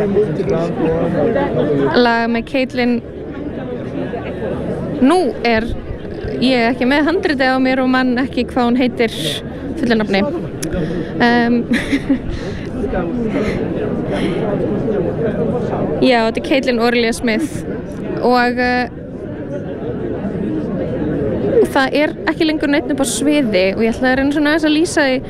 lag með Caitlin. Nú er ég ekki með handritið á mér og mann ekki hvað hún heitir fullu nafni. Já, þetta er Caitlin Orlia Smith og það er ekki lengur neitt upp á sviði og ég ætla að reyna svona að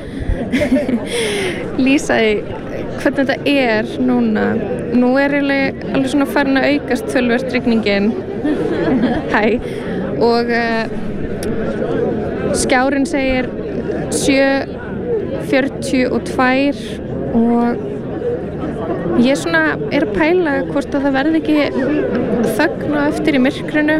lýsa því hvernig þetta er núna. Nú er alveg svona farin að aukast töluvert rigningin. Hæ. Og skjárinn segir 7:42 og ég svona er að pæla hvort að það verði ekki þögn á eftir í myrkrinu.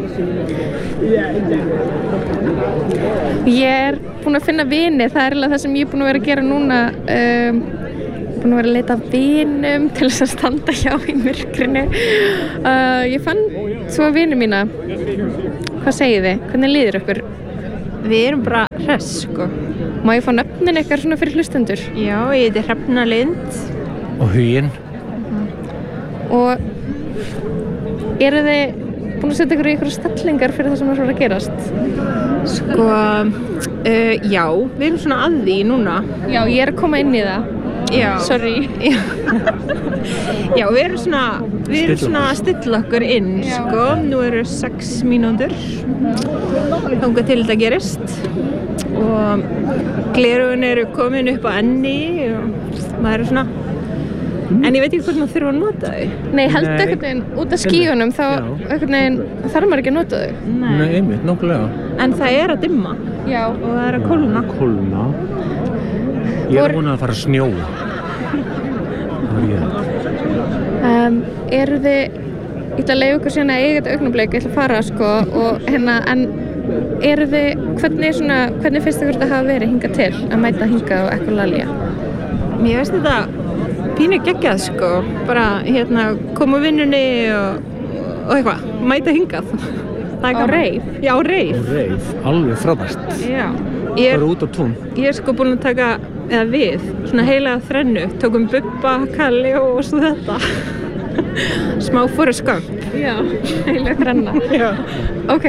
Ég búin að finna vini, það er það sem ég búin að vera að gera núna. Búin að vera að leita að vinum til þess að standa hjá í myrkrinu. Ég fann svo vini mína. Hvað segið þið? Hvernig líður ykkur? Við erum bara hress, sko. Má ég fá nöfnin ykkar svona fyrir hlustendur? Já, ég heiti Hrefna Lind. Og Huginn. Og eru þið búin að setja ykkur í ykkur stellingar fyrir það sem er svona að gerast? Sko, já, við erum svona að því núna. Já, ég er að koma inn í það. Já. Sorry. Já, við erum svona að stilla okkur inn, sko. Nú eru 6 mínútur þangað til þetta gerist og gleraugun eru komin upp á enni og maður er svona. En ég veit ekki hvort maður þurfa að nota þau. Nei, heldur einhvern veginn út af skíunum þá einhvern veginn þarf maður ekki að nota þau. Nei, einmitt, nákvæmlega. En það er að dimma. Já. Og það er að kólna. Kólna. Ég er búin að fara að snjóa. Það var ég. Eru þið, ég ætla að leyfa ykkur síðan að eiga þetta augnablik, ég ætla að fara sko og en eru þið, hvernig finnst ykkur þetta hafa verið hingað til að mæta hingað á Ekkolalía? Mér finnst þetta pínu geggjað sko, bara koma úr vinnunni og eitthvað, mæta hingað. Á reif? Já, á reif. Á reif, alveg frábært. Já. Bara út á tún. Ég er sko búin að taka, eða við, svona heila þrennu, tókum Bubba, Kalli og svo þetta. Smá Forrest Gump. Já, heila þrenna. Já. Ok,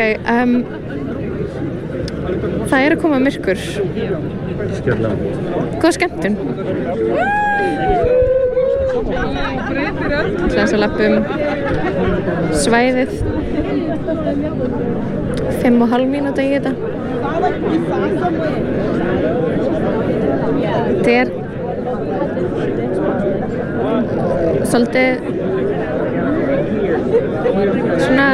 það er að koma myrkur. Skjörlega. Góða skemmtun. Það er að lappum svæðið 5,5 mínúta í þetta. Þetta er svolítið svona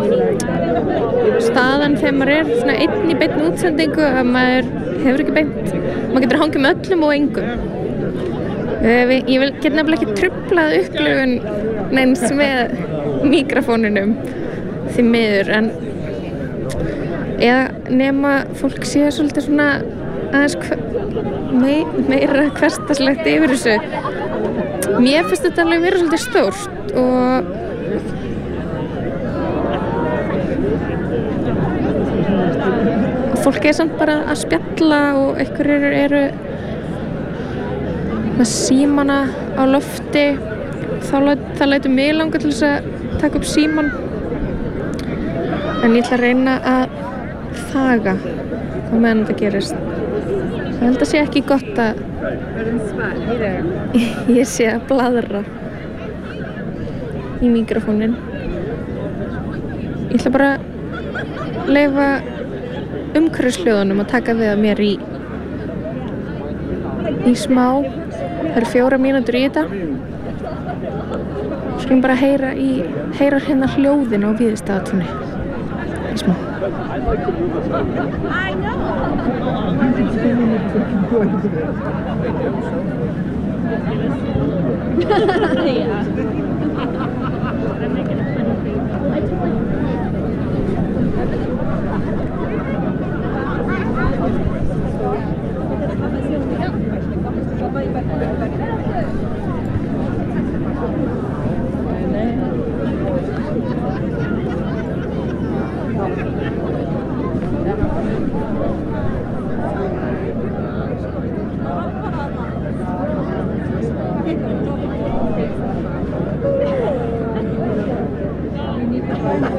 staðan þegar maður er svona einn í beinni útsendingu að maður hefur ekki beint, maður getur hangið með öllum og engum. Ég get nefnilega ekki truflað upplifun neins með mikrofóninum því miður, en eða nema fólk sé svolítið svona aðeins meira hversdagslegt yfir þessu. Mér finnst þetta alveg vera svolítið stórt og fólk er samt bara að spjalla og einhverjir eru með símana á lofti. Það lætur mig langa til þess að taka upp síman, en ég ætla að reyna að þaga á meðan þetta gerist. Ég held að sé ekki gott að ég sé að blaðra í mikrofónin. Ég ætla bara að leyfa umhverfishljóðunum að taka við að mér í smá. Það eru 4 mínútur í þetta. Skulum bara heyra hérna hljóðin á Víðistaðatúni í smá.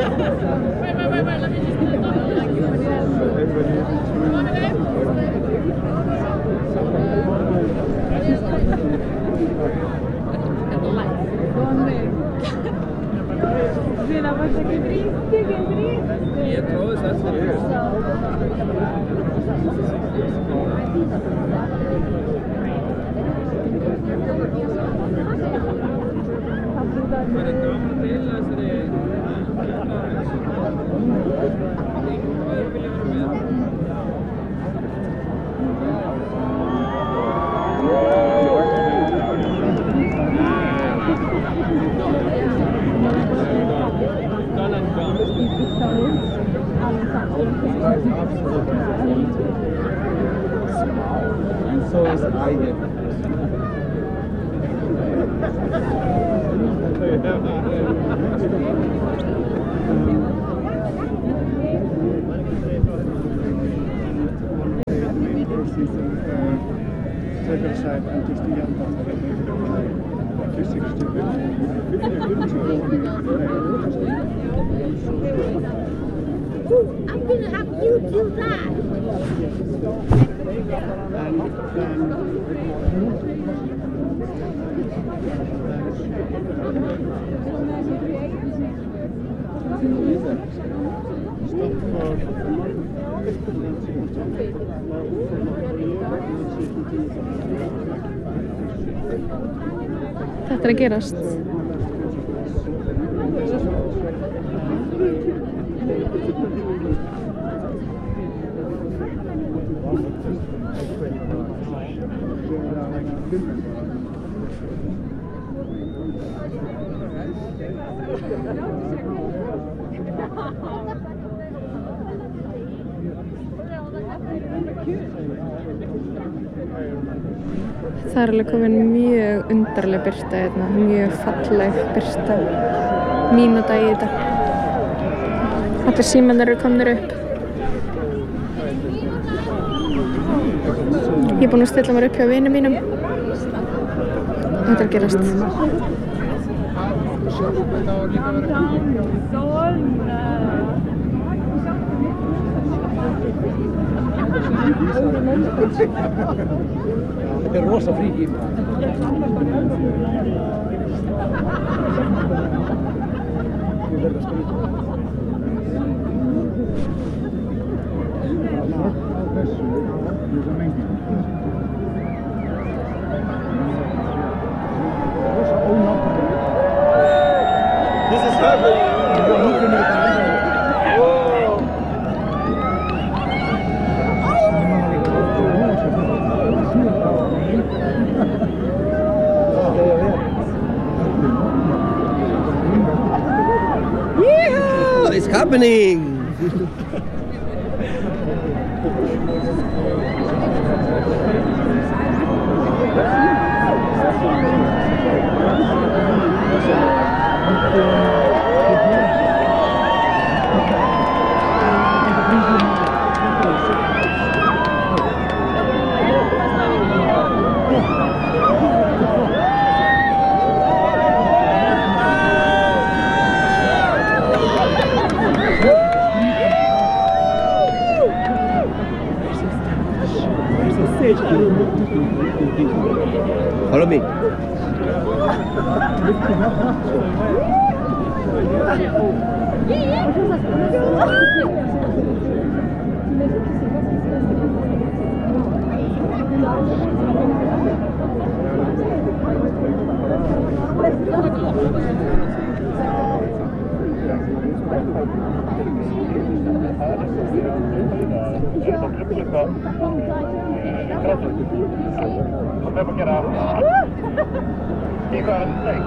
I'm gonna have you do that. Þetta að gerast. Það er alveg komin mjög undarleg birta hérna, mjög falleg birta, mínúta í þetta. Allir símarnir eru komnir upp. Ég er búin að stilla mér upp hjá vinum mínum. Þetta er að gerast. Þetta er rosa frík í mig. Ég verð að skrifa. This is happening. Yeah, it's happening. Follow me. I'll never get out of that. You got it safe.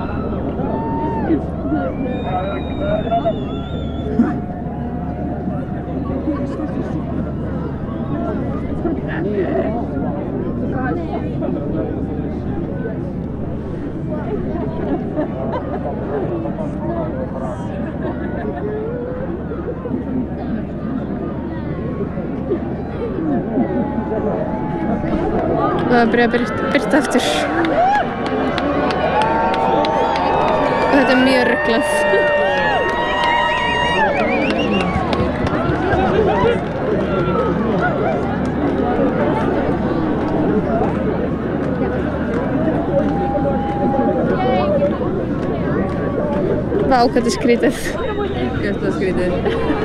Það er að byrja að birta eftir. Og þetta er mjög ruglað. Vá, hvað þetta er skrítið. Gæsta skrítið.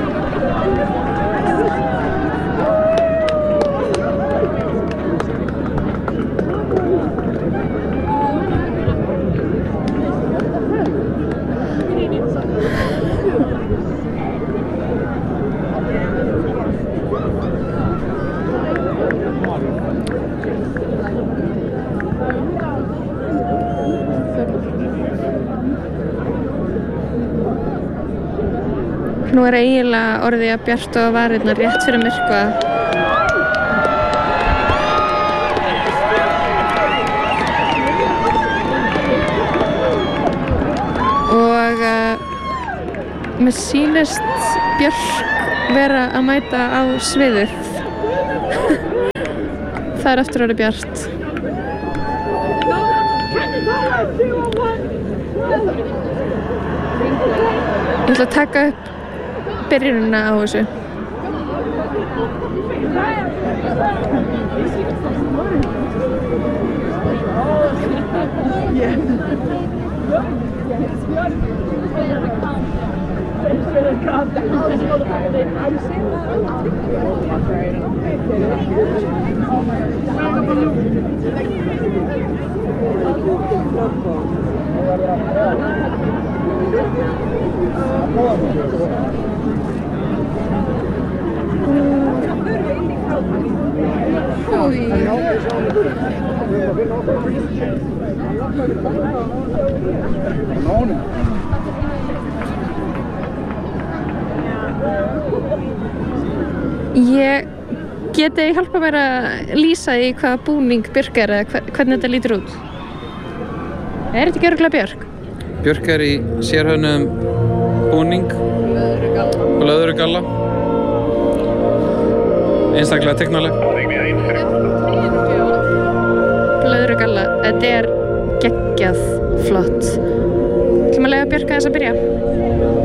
Nú er eiginlega orðið að bjart og varirnar rétt fyrir myrkva. Og mér sýnist Björk vera að mæta á sviðið. Það er eftir orðið bjart. Ég ætla að taka upp byrjunina á þessu. Ég geti hjálpa mér að lýsa í hvaða búning Björk er eða hvernig þetta lítur út. Er þetta ekki örugglega Björk? Björk er í sérhönnum búning og löðrugalla. Einstaklega teknaleg. Löðrugalla, þetta er geggjað flott. Ætlum að leyfa Björk aðeins að byrja.